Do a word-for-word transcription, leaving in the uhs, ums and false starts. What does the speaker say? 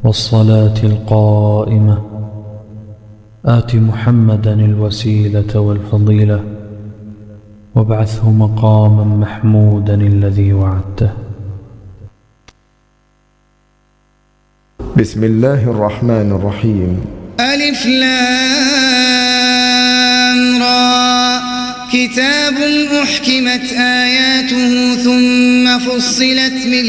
والصلاة القائمة آت محمدا الوسيلة والفضيلة وابعثه مقاما محمودا الذي وعدته. بسم الله الرحمن الرحيم. ألف لام را كتاب أحكمت آياته ثم فصلت من